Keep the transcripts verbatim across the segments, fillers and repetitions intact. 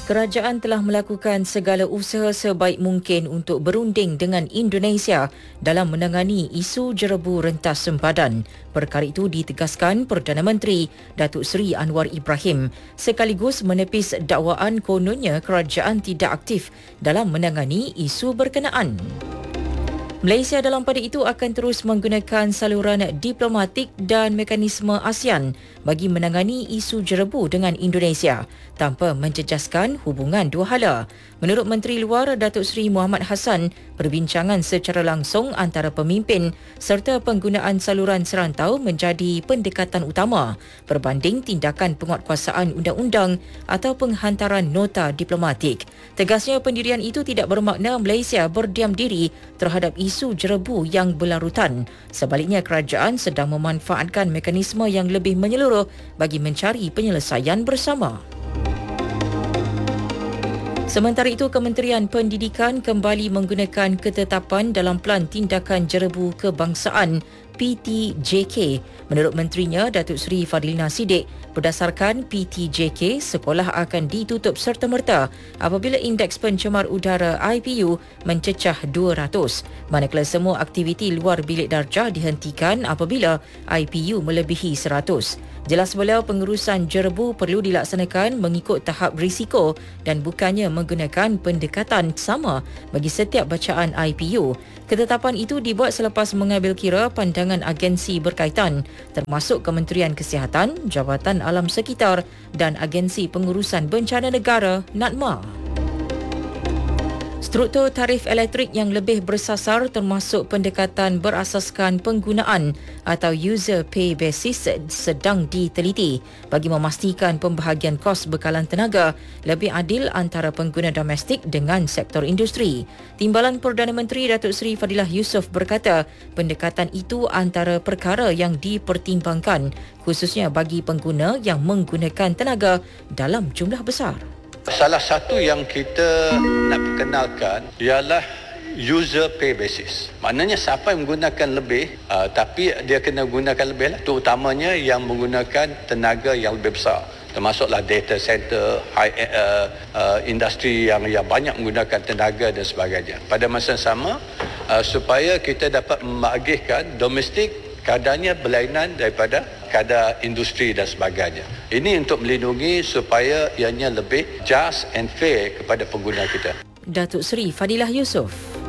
Kerajaan telah melakukan segala usaha sebaik mungkin untuk berunding dengan Indonesia dalam menangani isu jerebu rentas sempadan. Perkara itu ditegaskan Perdana Menteri Datuk Seri Anwar Ibrahim sekaligus menepis dakwaan kononnya kerajaan tidak aktif dalam menangani isu berkenaan. Malaysia dalam pada itu akan terus menggunakan saluran diplomatik dan mekanisme ASEAN bagi menangani isu jerebu dengan Indonesia tanpa menjejaskan hubungan dua hala. Menurut Menteri Luar Datuk Seri Muhammad Hassan, perbincangan secara langsung antara pemimpin serta penggunaan saluran serantau menjadi pendekatan utama berbanding tindakan penguatkuasaan undang-undang atau penghantaran nota diplomatik. Tegasnya pendirian itu tidak bermakna Malaysia berdiam diri terhadap isu jerebu yang berlarutan. Sebaliknya, kerajaan sedang memanfaatkan mekanisme yang lebih menyeluruh bagi mencari penyelesaian bersama. Sementara itu, Kementerian Pendidikan kembali menggunakan ketetapan dalam Pelan Tindakan Jerebu Kebangsaan P T J K. Menurut Menterinya Datuk Seri Fadilina Siddiq, berdasarkan P T J K, sekolah akan ditutup serta-merta apabila indeks pencemar udara I P U mencecah dua ratus, manakala semua aktiviti luar bilik darjah dihentikan apabila I P U melebihi seratus. Jelas beliau, pengurusan jerebu perlu dilaksanakan mengikut tahap risiko dan bukannya menggunakan pendekatan sama bagi setiap bacaan I P U. Ketetapan itu dibuat selepas mengambil kira pandangan agensi berkaitan termasuk Kementerian Kesihatan, Jabatan Alam Sekitar dan Agensi Pengurusan Bencana Negara NADMA. Struktur tarif elektrik yang lebih bersasar termasuk pendekatan berasaskan penggunaan atau user pay basis sedang diteliti bagi memastikan pembahagian kos bekalan tenaga lebih adil antara pengguna domestik dengan sektor industri. Timbalan Perdana Menteri Datuk Seri Fadilah Yusof berkata pendekatan itu antara perkara yang dipertimbangkan khususnya bagi pengguna yang menggunakan tenaga dalam jumlah besar. Salah satu yang kita nak perkenalkan ialah user pay basis. Maknanya siapa yang menggunakan lebih uh, tapi dia kena gunakan lebih lah. Terutamanya yang menggunakan tenaga yang lebih besar. Termasuklah data center, high, uh, uh, industri yang, yang banyak menggunakan tenaga dan sebagainya. Pada masa yang sama, uh, supaya kita dapat membagihkan domestik kadarnya berlainan daripada kadar industri dan sebagainya. Ini untuk melindungi supaya ianya lebih just and fair kepada pengguna kita. Datuk Seri Fadilah Yusof.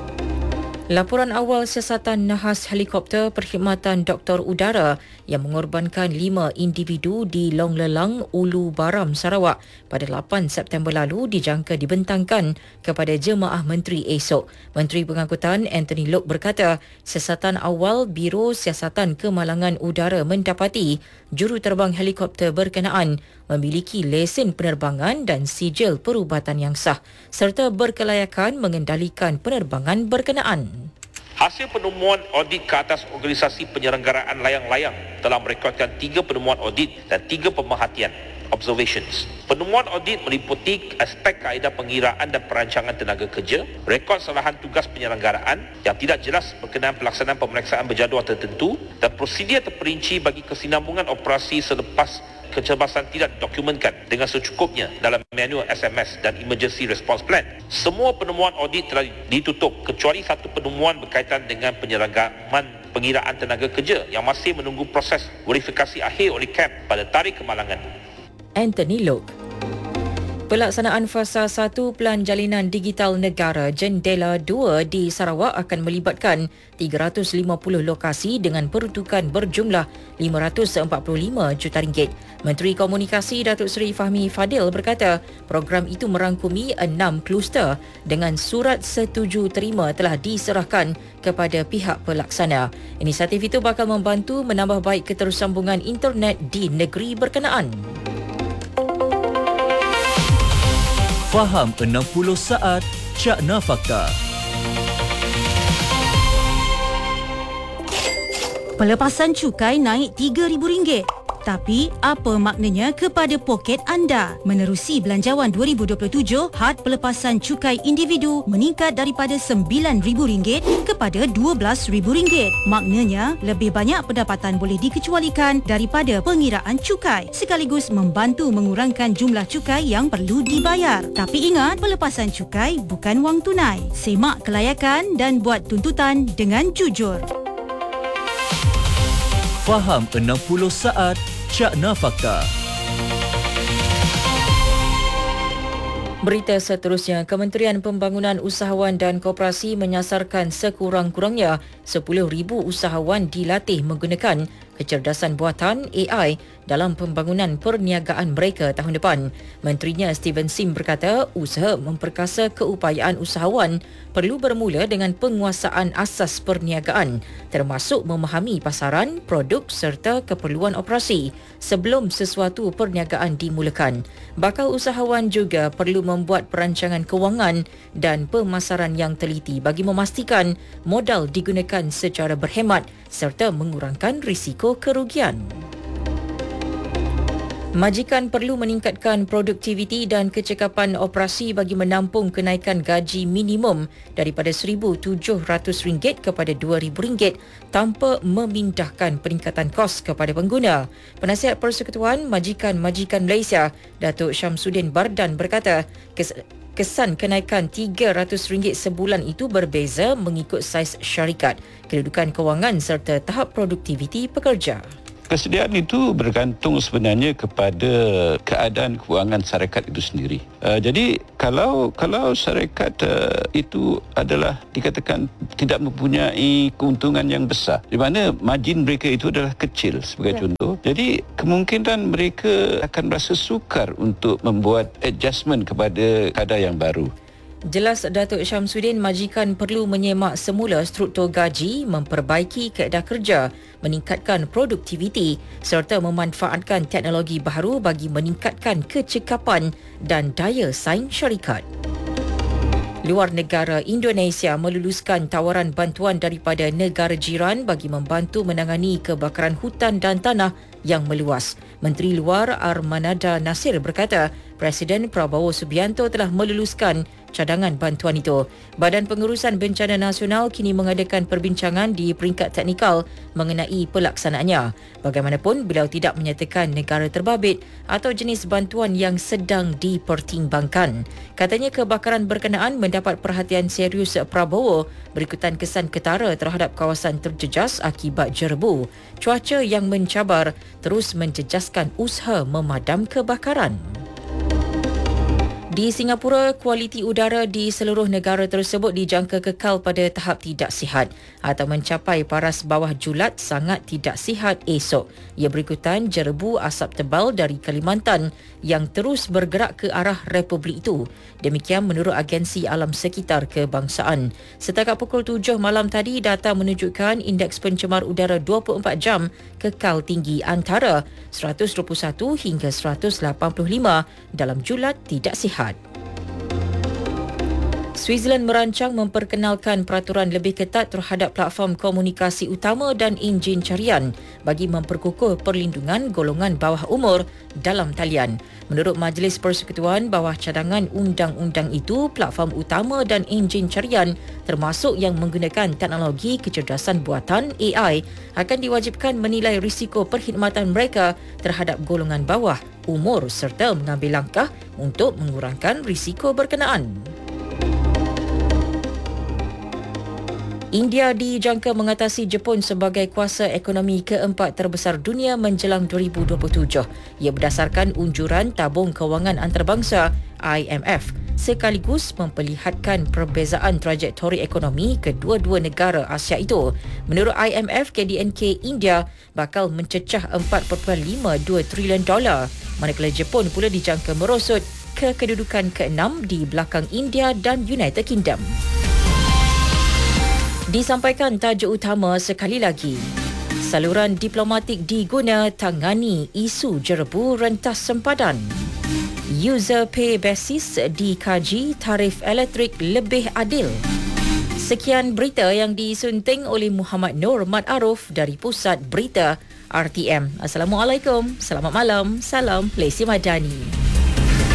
Laporan awal siasatan nahas helikopter perkhidmatan doktor udara yang mengorbankan lima individu di Long Lelang, Ulu Baram, Sarawak pada lapan September lalu dijangka dibentangkan kepada jemaah menteri esok. Menteri Pengangkutan Anthony Loke berkata, siasatan awal Biro Siasatan Kemalangan Udara mendapati juruterbang helikopter berkenaan memiliki lesen penerbangan dan sijil perubatan yang sah serta berkelayakan mengendalikan penerbangan berkenaan. Hasil penemuan audit ke atas organisasi penyelenggaraan layang-layang telah merekodkan tiga penemuan audit dan tiga pemerhatian observations. Penemuan audit meliputi aspek kaedah pengiraan dan perancangan tenaga kerja, rekod kesalahan tugas penyelenggaraan yang tidak jelas berkenaan pelaksanaan pemeriksaan berjadual tertentu dan prosedur terperinci bagi kesinambungan operasi selepas kecemasan tidak dokumenkan dengan secukupnya dalam manual S M S dan emergency response plan. Semua penemuan audit telah ditutup kecuali satu penemuan berkaitan dengan penyelenggaraan pengiraan tenaga kerja yang masih menunggu proses verifikasi akhir oleh K A M pada tarikh kemalangan. Anthony Loke. Pelaksanaan fasa satu Pelan Jalinan Digital Negara Jendela dua di Sarawak akan melibatkan tiga ratus lima puluh lokasi dengan peruntukan berjumlah lima ratus empat puluh lima juta ringgit. Menteri Komunikasi Datuk Seri Fahmi Fadil berkata, program itu merangkumi enam kluster dengan surat setuju terima telah diserahkan kepada pihak pelaksana. Inisiatif itu bakal membantu menambah baik ketersambungan internet di negeri berkenaan. Faham enam puluh saat Cakna Fakta. Pelepasan cukai naik tiga ribu ringgit. Tapi, apa maknanya kepada poket anda? Menerusi Belanjawan dua ribu dua puluh tujuh, had pelepasan cukai individu meningkat daripada sembilan ribu ringgit kepada dua belas ribu ringgit. Maknanya, lebih banyak pendapatan boleh dikecualikan daripada pengiraan cukai, sekaligus membantu mengurangkan jumlah cukai yang perlu dibayar. Tapi ingat, pelepasan cukai bukan wang tunai. Semak kelayakan dan buat tuntutan dengan jujur. Faham enam puluh saat Cakna Fakta. Berita seterusnya, Kementerian Pembangunan Usahawan dan Koperasi menyasarkan sekurang-kurangnya sepuluh ribu usahawan dilatih menggunakan kecerdasan buatan A I dalam pembangunan perniagaan mereka tahun depan. Menterinya Steven Sim berkata usaha memperkasa keupayaan usahawan perlu bermula dengan penguasaan asas perniagaan, termasuk memahami pasaran, produk serta keperluan operasi sebelum sesuatu perniagaan dimulakan. Bakal usahawan juga perlu membuat perancangan kewangan dan pemasaran yang teliti bagi memastikan modal digunakan secara berhemat serta mengurangkan risiko kerugian. Majikan perlu meningkatkan produktiviti dan kecekapan operasi bagi menampung kenaikan gaji minimum daripada seribu tujuh ratus ringgit kepada dua ribu ringgit tanpa memindahkan peningkatan kos kepada pengguna. Penasihat Persekutuan Majikan-Majikan Malaysia, Datuk Syamsuddin Bardan berkata, kes kesan kenaikan tiga ratus ringgit sebulan itu berbeza mengikut saiz syarikat, kedudukan kewangan serta tahap produktiviti pekerja. Kesediaan itu bergantung sebenarnya kepada keadaan kewangan syarikat itu sendiri. Uh, jadi kalau kalau syarikat uh, itu adalah dikatakan tidak mempunyai keuntungan yang besar, di mana margin mereka itu adalah kecil sebagai ya. contoh. Jadi kemungkinan mereka akan merasa sukar untuk membuat adjustment kepada keadaan yang baru. Jelas Datuk Syamsuddin, majikan perlu menyemak semula struktur gaji, memperbaiki kaedah kerja, meningkatkan produktiviti serta memanfaatkan teknologi baru bagi meningkatkan kecekapan dan daya saing syarikat. Luar negara, Indonesia meluluskan tawaran bantuan daripada negara jiran bagi membantu menangani kebakaran hutan dan tanah yang meluas. Menteri Luar Armanada Nasir berkata, Presiden Prabowo Subianto telah meluluskan cadangan bantuan itu. Badan Pengurusan Bencana Nasional kini mengadakan perbincangan di peringkat teknikal mengenai pelaksanaannya. Bagaimanapun, beliau tidak menyatakan negara terbabit atau jenis bantuan yang sedang dipertimbangkan. Katanya kebakaran berkenaan mendapat perhatian serius Prabowo berikutan kesan ketara terhadap kawasan terjejas akibat jerebu. Cuaca yang mencabar terus menjejaskan usaha memadam kebakaran. Di Singapura, kualiti udara di seluruh negara tersebut dijangka kekal pada tahap tidak sihat atau mencapai paras bawah julat sangat tidak sihat esok. Ia berikutan jerebu asap tebal dari Kalimantan yang terus bergerak ke arah Republik itu. Demikian menurut Agensi Alam Sekitar Kebangsaan. Setakat pukul tujuh malam tadi, data menunjukkan indeks pencemar udara dua puluh empat jam kekal tinggi antara seratus dua puluh satu hingga seratus lapan puluh lima dalam julat tidak sihat. Switzerland merancang memperkenalkan peraturan lebih ketat terhadap platform komunikasi utama dan enjin carian bagi memperkukuh perlindungan golongan bawah umur dalam talian. Menurut Majlis Persekutuan, bawah cadangan undang-undang itu, platform utama dan enjin carian termasuk yang menggunakan teknologi kecerdasan buatan A I akan diwajibkan menilai risiko perkhidmatan mereka terhadap golongan bawah umur serta mengambil langkah untuk mengurangkan risiko berkenaan. India dijangka mengatasi Jepun sebagai kuasa ekonomi keempat terbesar dunia menjelang dua ribu dua puluh tujuh. Ia berdasarkan unjuran tabung kewangan antarabangsa I M F, sekaligus memperlihatkan perbezaan trajektori ekonomi kedua-dua negara Asia itu. Menurut I M F, K D N K India bakal mencecah empat perpuluhan lima dua trilion dolar, manakala Jepun pula dijangka merosot ke kedudukan keenam di belakang India dan United Kingdom. Disampaikan tajuk utama sekali lagi. Saluran diplomatik diguna tangani isu jerebu rentas sempadan. User pay basis dikaji tarif elektrik lebih adil. Sekian berita yang disunting oleh Muhammad Nur Mat Aruf dari Pusat Berita R T M. Assalamualaikum, selamat malam, salam Lesi Madani.